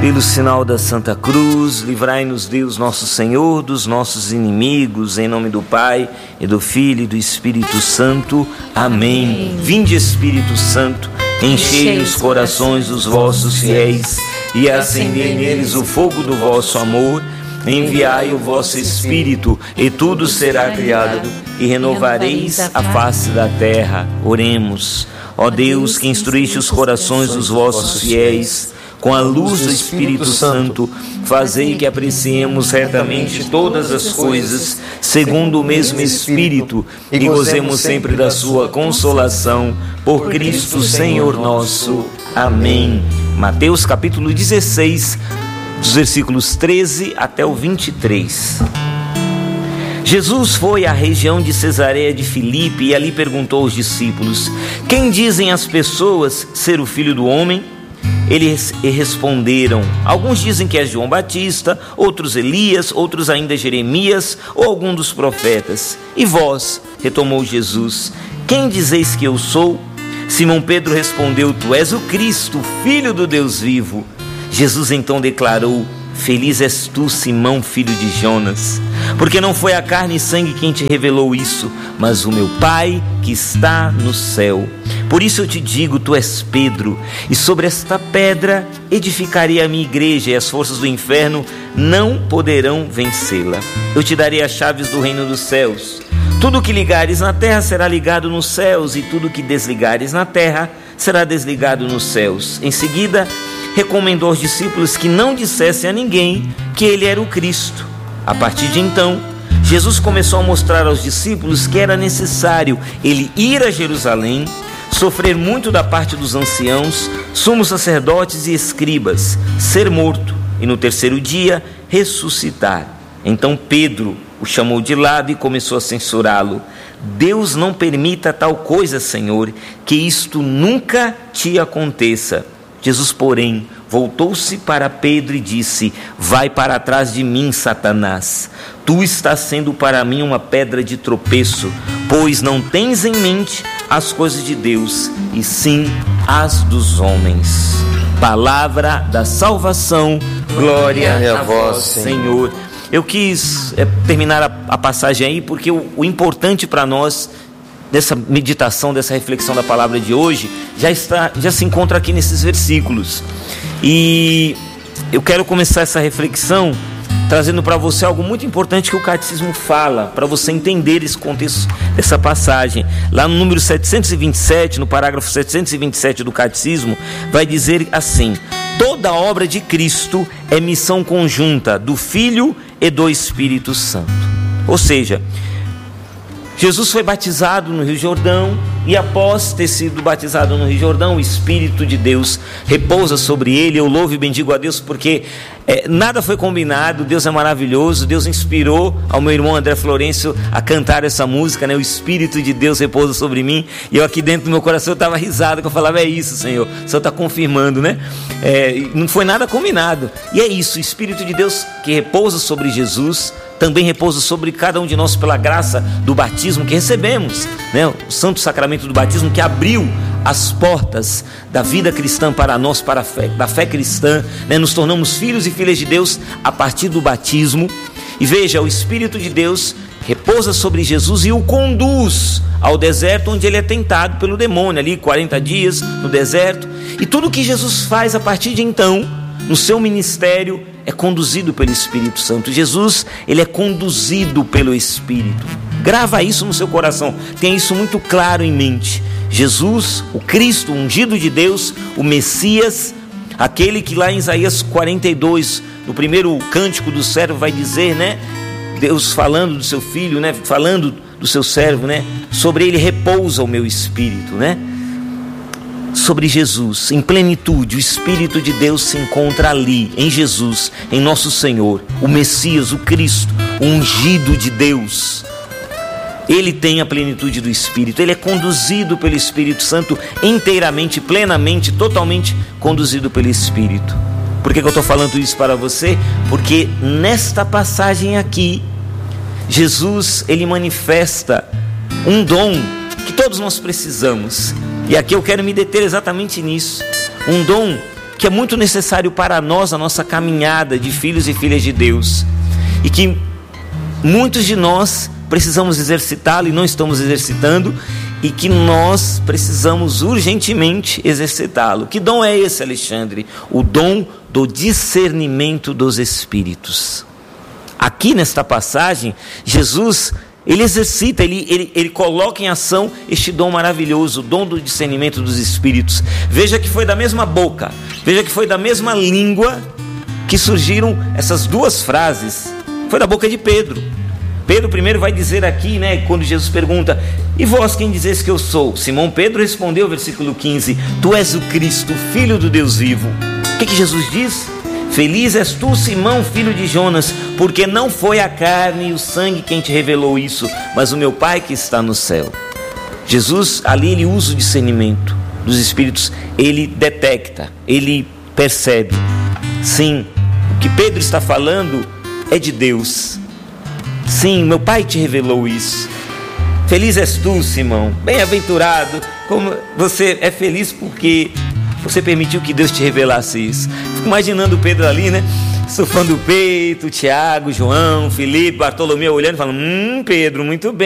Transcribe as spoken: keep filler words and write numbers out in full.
Pelo sinal da Santa Cruz, livrai-nos Deus nosso Senhor dos nossos inimigos, em nome do Pai, e do Filho e do Espírito Santo. Amém. Amém. Vinde, Espírito Santo, enchei os corações dos vossos fiéis e acendei neles o fogo do vosso amor. Enviai o vosso Espírito e tudo será criado e renovareis a face da terra. Oremos. Ó Deus, que instruíste os corações dos vossos fiéis com a luz do Espírito Santo, fazei que apreciemos retamente todas as coisas, segundo o mesmo Espírito, e gozemos sempre da sua consolação, por Cristo Senhor nosso. Amém. Mateus capítulo dezesseis, dos versículos treze até o vinte e três. Jesus foi à região de Cesareia de Filipe e ali perguntou aos discípulos: quem dizem as pessoas ser o Filho do Homem? Eles responderam: alguns dizem que é João Batista, outros Elias, outros ainda Jeremias ou algum dos profetas. E vós? Retomou Jesus, quem dizeis que eu sou? Simão Pedro respondeu: tu és o Cristo, Filho do Deus vivo. Jesus então declarou: feliz és tu, Simão, filho de Jonas, porque não foi a carne e sangue quem te revelou isso, mas o meu Pai que está no céu. Por isso eu te digo, tu és Pedro, e sobre esta pedra edificarei a minha igreja, e as forças do inferno não poderão vencê-la. Eu te darei as chaves do reino dos céus. Tudo o que ligares na terra será ligado nos céus, e tudo o que desligares na terra será desligado nos céus. Em seguida, recomendou aos discípulos que não dissessem a ninguém que ele era o Cristo. A partir de então, Jesus começou a mostrar aos discípulos que era necessário ele ir a Jerusalém, sofrer muito da parte dos anciãos, sumos sacerdotes e escribas, ser morto e no terceiro dia ressuscitar. Então Pedro o chamou de lado e começou a censurá-lo. Deus não permita tal coisa, Senhor, que isto nunca te aconteça. Jesus, porém, voltou-se para Pedro e disse: vai para trás de mim, Satanás. Tu estás sendo para mim uma pedra de tropeço, pois não tens em mente as coisas de Deus, e sim as dos homens. Palavra da salvação, glória, glória a vós, Senhor. Eu quis é, terminar a, a passagem aí, porque o, o importante para nós dessa meditação, dessa reflexão da palavra de hoje, já, está, já se encontra aqui nesses versículos. E eu quero começar essa reflexão trazendo para você algo muito importante que o Catecismo fala, para você entender esse contexto dessa passagem. Lá no número setecentos e vinte e sete, no parágrafo setecentos e vinte e sete do Catecismo, vai dizer assim: toda obra de Cristo é missão conjunta do Filho e do Espírito Santo. Ou seja, Jesus foi batizado no Rio Jordão, e após ter sido batizado no Rio Jordão, o Espírito de Deus repousa sobre ele. Eu louvo e bendigo a Deus, porque é, nada foi combinado. Deus é maravilhoso. Deus inspirou ao meu irmão André Florencio a cantar essa música, né? O Espírito de Deus repousa sobre mim. E eu aqui dentro do meu coração estava risado, que eu falava: é isso, Senhor. O Senhor está confirmando, né? É, não foi nada combinado. E é isso, o Espírito de Deus que repousa sobre Jesus também repousa sobre cada um de nós pela graça do batismo que recebemos, né? O santo sacramento do batismo que abriu as portas da vida cristã para nós, para a fé, da fé cristã, né? Nos tornamos filhos e filhas de Deus a partir do batismo. E veja, o Espírito de Deus repousa sobre Jesus e o conduz ao deserto, onde ele é tentado pelo demônio, ali quarenta dias no deserto. E tudo que Jesus faz a partir de então, no seu ministério, é conduzido pelo Espírito Santo. Jesus, ele é conduzido pelo Espírito. Grava isso no seu coração, tenha isso muito claro em mente. Jesus, o Cristo, o ungido de Deus, o Messias, aquele que lá em Isaías quarenta e dois, no primeiro cântico do servo, vai dizer, né? Deus falando do seu filho, né? Falando do seu servo, né? Sobre ele repousa o meu Espírito, né? Sobre Jesus, em plenitude, o Espírito de Deus se encontra ali, em Jesus, em nosso Senhor, o Messias, o Cristo, o ungido de Deus. Ele tem a plenitude do Espírito, ele é conduzido pelo Espírito Santo inteiramente, plenamente, totalmente conduzido pelo Espírito. Por que que eu estou falando isso para você? Porque nesta passagem aqui, Jesus, ele manifesta um dom que todos nós precisamos. E aqui eu quero me deter exatamente nisso. Um dom que é muito necessário para nós, a nossa caminhada de filhos e filhas de Deus, e que muitos de nós precisamos exercitá-lo e não estamos exercitando, e que nós precisamos urgentemente exercitá-lo. Que dom é esse, Alexandre? O dom do discernimento dos espíritos. Aqui nesta passagem, Jesus, ele exercita, ele, ele, ele coloca em ação este dom maravilhoso, o dom do discernimento dos espíritos. Veja que foi da mesma boca, veja que foi da mesma língua que surgiram essas duas frases. Foi da boca de Pedro. Pedro primeiro vai dizer aqui, né, quando Jesus pergunta: e vós quem dizeis que eu sou? Simão Pedro respondeu, versículo quinze: tu és o Cristo, filho do Deus vivo. O que, que Jesus diz? Feliz és tu, Simão, filho de Jonas, porque não foi a carne e o sangue quem te revelou isso, mas o meu Pai que está no céu. Jesus, ali ele usa o discernimento dos espíritos, ele detecta, ele percebe. Sim, o que Pedro está falando é de Deus. Sim, meu Pai te revelou isso. Feliz és tu, Simão, bem-aventurado. Como você é feliz porque você permitiu que Deus te revelasse isso. Fico imaginando Pedro ali, né, sufando o peito, Tiago, João, Filipe, Bartolomeu olhando e falando: Hum, Pedro, muito bem.